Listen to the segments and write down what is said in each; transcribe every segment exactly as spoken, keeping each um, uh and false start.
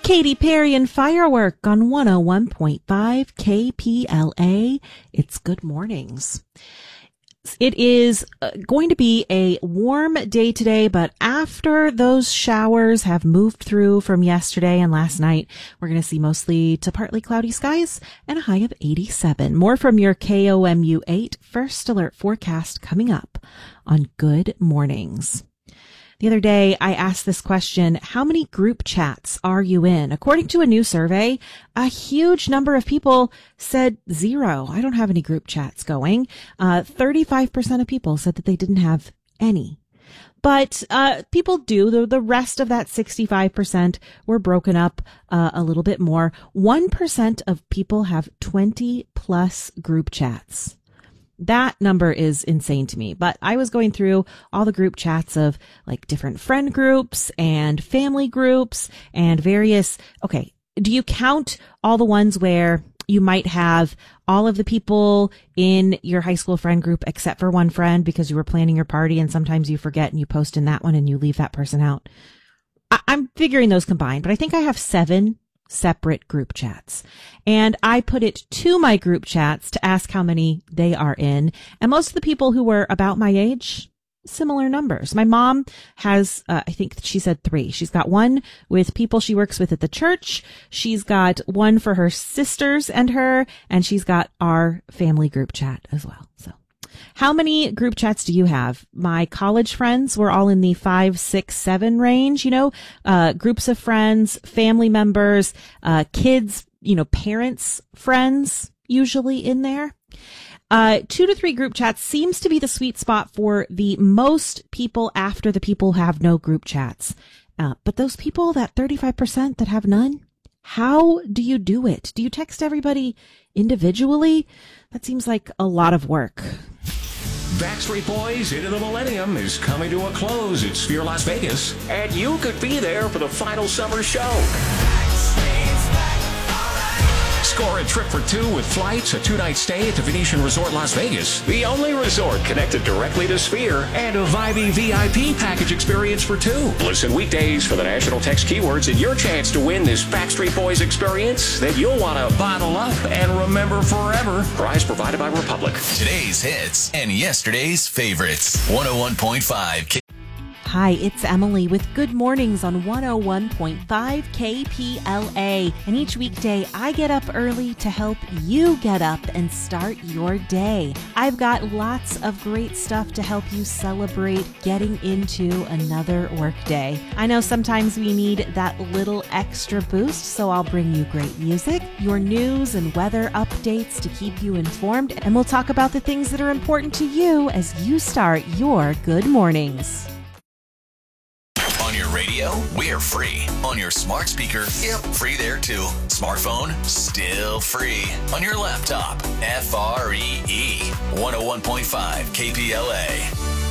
Katy Perry and Firework on one oh one point five K P L A. It's Good Mornings. It is going to be a warm day today, but after those showers have moved through from yesterday and last night, we're going to see mostly to partly cloudy skies and a high of eighty-seven. More from your K O M U eight First Alert forecast coming up on Good Mornings. The other day, I asked this question: how many group chats are you in? According to a new survey, a huge number of people said zero. I don't have any group chats going. Uh, thirty-five percent of people said that they didn't have any. But uh people do. The, the rest of that sixty-five percent were broken up uh, a little bit more. one percent of people have twenty plus group chats. That number is insane to me, but I was going through all the group chats of like different friend groups and family groups and various. Okay. Do you count all the ones where you might have all of the people in your high school friend group except for one friend because you were planning your party and sometimes you forget and you post in that one and you leave that person out? I- I'm figuring those combined, but I think I have seven separate group chats. And I put it to my group chats to ask how many they are in. And most of the people who were about my age, similar numbers. My mom has, uh, I think she said three. She's got one with people she works with at the church. She's got one for her sisters and her, and she's got our family group chat as well. So how many group chats do you have? My college friends were all in the five, six, seven range, you know, uh, groups of friends, family members, uh, kids, you know, parents, friends, usually in there. Uh, two to three group chats seems to be the sweet spot for the most people after the people who have no group chats. Uh, but those people, that thirty-five percent that have none, how do you do it? Do you text everybody individually? That seems like a lot of work. Backstreet Boys Into the Millennium is coming to a close at Sphere Las Vegas, and you could be there for the final summer show. Score a trip for two with flights, a two-night stay at the Venetian Resort Las Vegas, the only resort connected directly to Sphere, and a vibey V I P package experience for two. Listen weekdays for the national text keywords and your chance to win this Backstreet Boys experience that you'll want to bottle up and remember forever. Prize provided by Republic. Today's hits and yesterday's favorites. one oh one point five K- Hi, it's Emily with Good Mornings on one oh one point five K P L A. And each weekday, I get up early to help you get up and start your day. I've got lots of great stuff to help you celebrate getting into another workday. I know sometimes we need that little extra boost, so I'll bring you great music, your news and weather updates to keep you informed, and we'll talk about the things that are important to you as you start your good mornings. On your radio, we're free. On your smart speaker, yep, free there too. Smartphone, still free. On your laptop, F R E E. one oh one point five K P L A.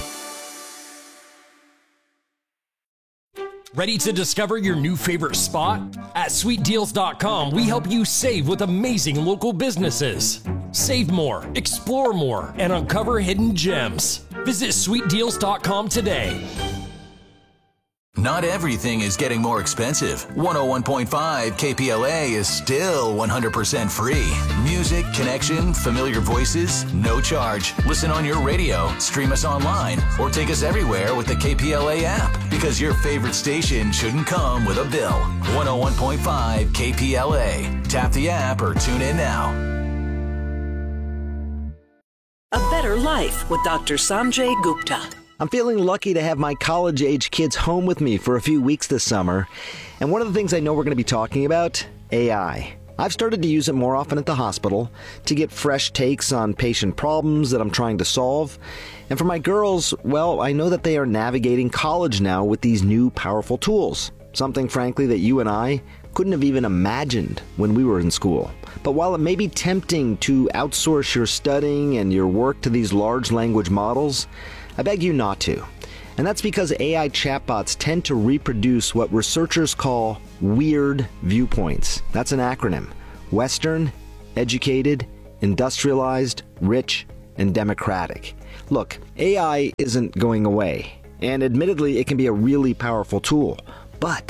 Ready to discover your new favorite spot? At sweet deals dot com, we help you save with amazing local businesses. Save more, explore more, and uncover hidden gems. Visit sweet deals dot com today. Not everything is getting more expensive. one oh one point five K P L A is still one hundred percent free. Music, connection, familiar voices, no charge. Listen on your radio, stream us online, or take us everywhere with the K P L A app. Because your favorite station shouldn't come with a bill. one oh one point five K P L A. Tap the app or tune in now. A Better Life with Doctor Sanjay Gupta. I'm feeling lucky to have my college-age kids home with me for a few weeks this summer. And one of the things I know we're going to be talking about, A I. I've started to use it more often at the hospital to get fresh takes on patient problems that I'm trying to solve. And for my girls, well, I know that they are navigating college now with these new powerful tools. Something, frankly, that you and I couldn't have even imagined when we were in school. But while it may be tempting to outsource your studying and your work to these large language models, I beg you not to. And that's because A I chatbots tend to reproduce what researchers call weird viewpoints. That's an acronym. Western, educated, industrialized, rich, and democratic. Look, A I isn't going away. And admittedly, it can be a really powerful tool. But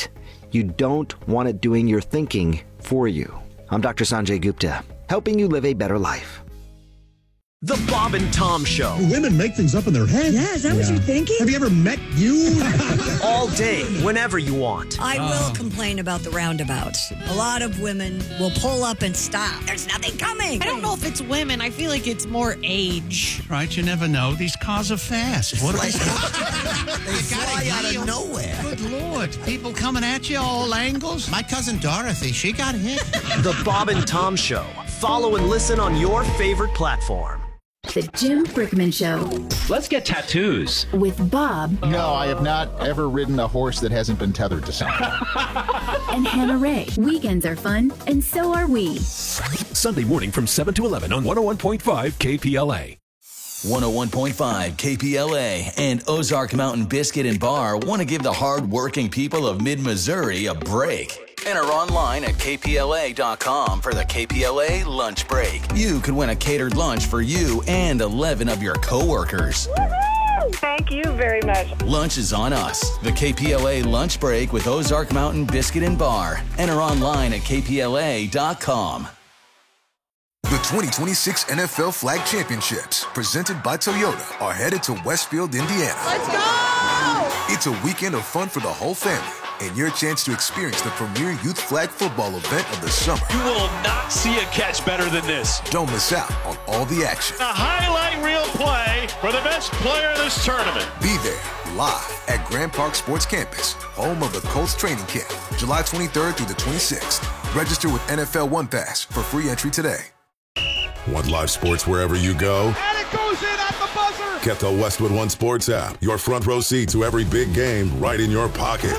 You don't want it doing your thinking for you. I'm Doctor Sanjay Gupta, helping you live a better life. The Bob and Tom Show. Women make things up in their head. Yeah, is that yeah. what you're thinking? Have you ever met you? All day, whenever you want. I oh. will complain about the roundabouts. A lot of women will pull up and stop. There's nothing coming. I don't know if it's women. I feel like it's more age. Right, you never know. These cars are fast. What like, they fly out of nowhere. Good Lord. People coming at you all angles. My cousin Dorothy, she got hit. The Bob and Tom Show. Follow and listen on your favorite platform. The Jim Brickman Show. Let's get tattoos. With Bob. No, I have not ever ridden a horse that hasn't been tethered to something. And Hannah Ray. Weekends are fun, and so are we. Sunday morning from seven to eleven on one oh one point five K P L A. one oh one point five K P L A and Ozark Mountain Biscuit and Bar want to give the hard-working people of mid-Missouri a break. Enter online at K P L A dot com for the K P L A Lunch Break. You could win a catered lunch for you and eleven of your coworkers. Woo-hoo! Thank you very much. Lunch is on us. The K P L A Lunch Break with Ozark Mountain Biscuit and Bar. Enter online at K P L A dot com. The twenty twenty-six N F L Flag Championships, presented by Toyota, are headed to Westfield, Indiana. Let's go! It's a weekend of fun for the whole family, and your chance to experience the premier youth flag football event of the summer. You will not see a catch better than this. Don't miss out on all the action. A highlight reel play for the best player in this tournament. Be there, live at Grand Park Sports Campus, home of the Colts training camp, July twenty-third through the twenty-sixth. Register with N F L One Pass for free entry today. Want live sports wherever you go? And it goes in at the buzzer! Get the Westwood One Sports app. Your front row seat to every big game right in your pocket.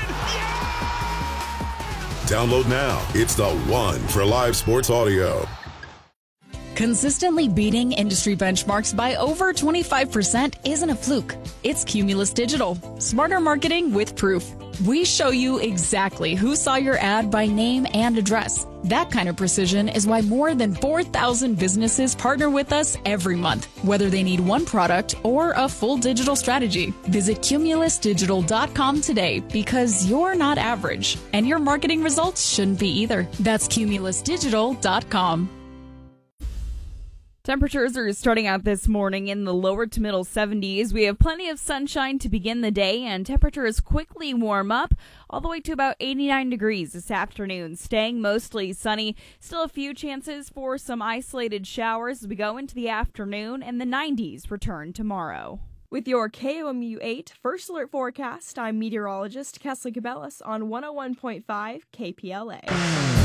Download now. It's the one for live sports audio. Consistently beating industry benchmarks by over twenty-five percent isn't a fluke. It's Cumulus Digital. Smarter marketing with proof. We show you exactly who saw your ad by name and address. That kind of precision is why more than four thousand businesses partner with us every month, whether they need one product or a full digital strategy. Visit Cumulus Digital dot com today because you're not average, and your marketing results shouldn't be either. That's Cumulus Digital dot com. Temperatures are starting out this morning in the lower to middle seventies. We have plenty of sunshine to begin the day, and temperatures quickly warm up all the way to about eighty-nine degrees this afternoon, staying mostly sunny. Still a few chances for some isolated showers as we go into the afternoon, and the nineties return tomorrow. With your K O M U eight First Alert Forecast, I'm meteorologist Kesley Cabellas on one oh one point five K P L A.